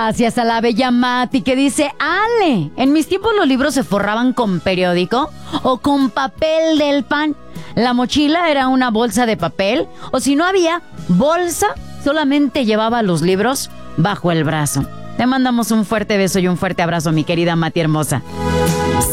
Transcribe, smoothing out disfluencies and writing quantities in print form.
Gracias a la bella Mati que dice: Ale, en mis tiempos los libros se forraban con periódico o con papel del pan. La mochila era una bolsa de papel, o si no había bolsa, solamente llevaba los libros bajo el brazo. Te mandamos un fuerte beso y un fuerte abrazo, mi querida Mati hermosa.